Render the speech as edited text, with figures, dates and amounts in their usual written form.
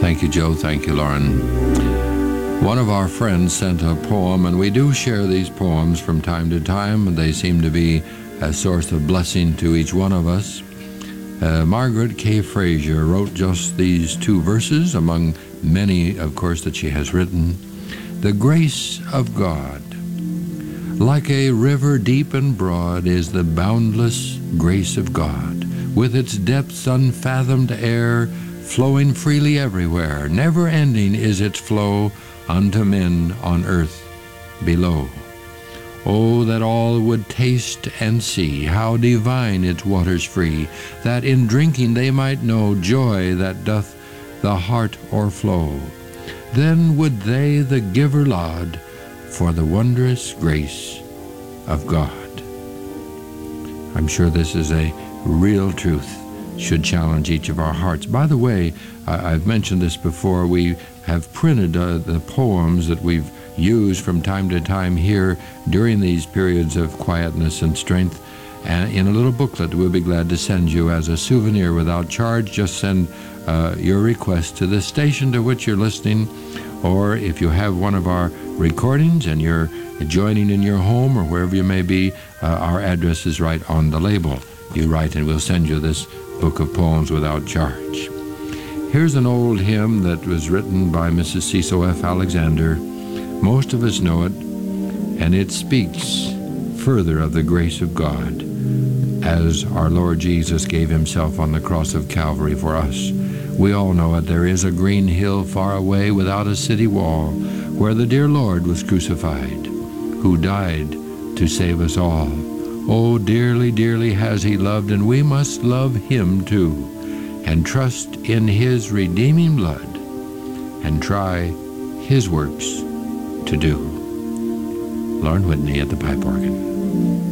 Thank you, Joe. Thank you, Lauren. One of our friends sent a poem, and we do share these poems from time to time. They seem to be a source of blessing to each one of us. Margaret K. Frazier wrote just these 2 verses, among many, of course, that she has written. The grace of God. Like a river deep and broad is the boundless grace of God, with its depths unfathomed air, flowing freely everywhere. Never ending is its flow unto men on earth below. Oh, that all would taste and see how divine its waters free, that in drinking they might know joy that doth the heart o'erflow. Then would they the giver laud for the wondrous grace of God. I'm sure this is a real truth, should challenge each of our hearts. By the way, I've mentioned this before, we have printed the poems that we've used from time to time here during these periods of quietness and strength, and in a little booklet we'll be glad to send you as a souvenir without charge. Just send your request to the station to which you're listening, or if you have one of our recordings and you're joining in your home or wherever you may be, our address is right on the label. You write and we'll send you this book of poems without charge. Here's an old hymn that was written by Mrs. Cecil F. Alexander. Most of us know it, and it speaks further of the grace of God as our Lord Jesus gave himself on the cross of Calvary for us. We all know it. There is a green hill far away without a city wall, where the dear Lord was crucified, who died to save us all. Oh, dearly, dearly has he loved, and we must love him too, and trust in his redeeming blood, and try his works to do. Lauren Whitney at the pipe organ.